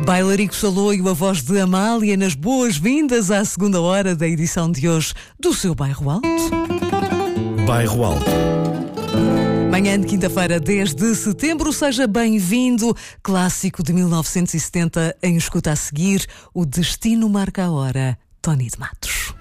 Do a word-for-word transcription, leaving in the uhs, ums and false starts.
Bailarico Saloio, a voz de Amália, nas boas-vindas à segunda hora da edição de hoje do seu Bairro Alto. Bairro Alto. Manhã de quinta-feira, dez de setembro, seja bem-vindo. Clássico de mil novecentos e setenta, em escuta a seguir, O Destino Marca a Hora, Tony de Matos.